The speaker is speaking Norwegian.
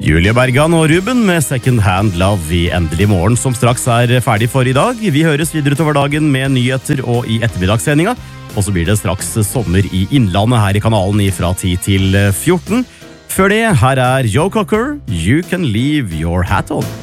Julie Bergan og Ruben med Second Hand Love i Endelig Morgen, som straks ferdig for i dag. Vi høres videre utover dagen med nyheter og i ettermiddagssendinga. Og så blir det straks sommer i Innlandet her i kanalen fra 10 til 14. Før det, her Joe Cocker, You Can Leave Your Hat On.